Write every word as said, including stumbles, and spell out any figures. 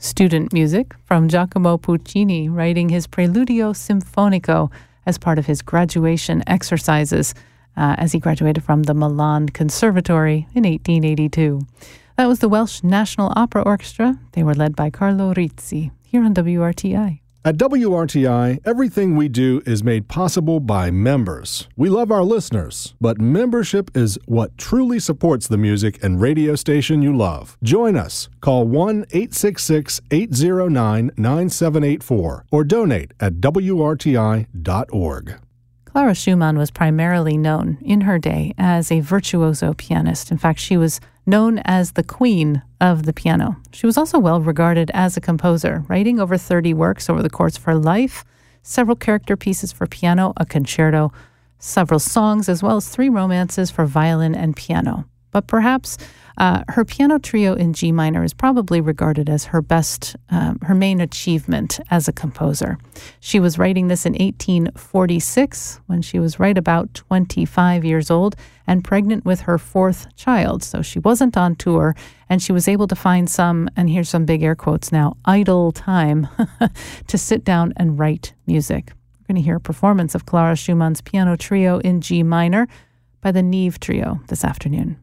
student music from Giacomo Puccini, writing his Preludio Sinfonico as part of his graduation exercises uh, as he graduated from the Milan Conservatory in eighteen eighty-two. That was the Welsh National Opera Orchestra. They were led by Carlo Rizzi, here on W R T I. At W R T I, everything we do is made possible by members. We love our listeners, but membership is what truly supports the music and radio station you love. Join us. Call one eight six six, eight zero nine, nine seven eight four or donate at W R T I dot org. Clara Schumann was primarily known in her day as a virtuoso pianist. In fact, she was known as the queen of the piano. She was also well regarded as a composer, writing over thirty works over the course of her life, several character pieces for piano, a concerto, several songs, as well as three romances for violin and piano. But perhaps uh, her piano trio in G minor is probably regarded as her best, um, her main achievement as a composer. She was writing this in eighteen forty-six when she was right about twenty-five years old and pregnant with her fourth child. So she wasn't on tour, and she was able to find some, and here's some big air quotes now, idle time to sit down and write music. We're going to hear a performance of Clara Schumann's piano trio in G minor by the Neve Trio this afternoon.